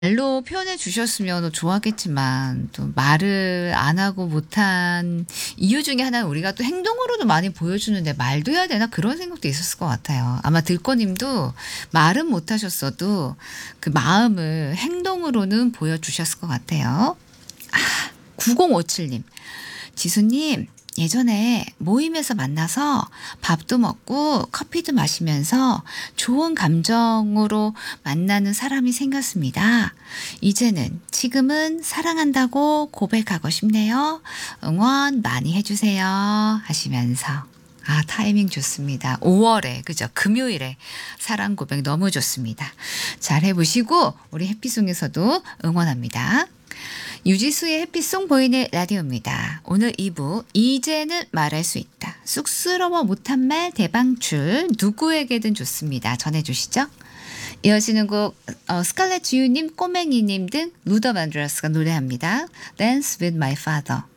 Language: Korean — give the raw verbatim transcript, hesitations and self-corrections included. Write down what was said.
말로 표현해 주셨으면 더 좋았겠지만 또 말을 안 하고 못한 이유 중에 하나는 우리가 또 행동으로도 많이 보여주는데 '말도 해야 되나?' 그런 생각도 있었을 것 같아요. 아마 들꽃님도 말은 못 하셨어도 그 마음을 행동으로는 보여주셨을 것 같아요. 아 구공오칠 님. 지수님 예전에 모임에서 만나서 밥도 먹고 커피도 마시면서 좋은 감정으로 만나는 사람이 생겼습니다. 이제는 지금은 사랑한다고 고백하고 싶네요. 응원 많이 해주세요. 하시면서 아 타이밍 좋습니다. 오월에 그죠? 금요일에 사랑 고백 너무 좋습니다. 잘 해보시고 우리 해피송에서도 응원합니다. 유지수의 햇빛송 보이는 라디오입니다. 오늘 이 부 이제는 말할 수 있다. 쑥스러워 못한 말 대방출 누구에게든 좋습니다. 전해주시죠. 이어지는 곡 어, 스칼렛 주유님, 꼬맹이님 등 루더 만드러스가 노래합니다. Dance with my father.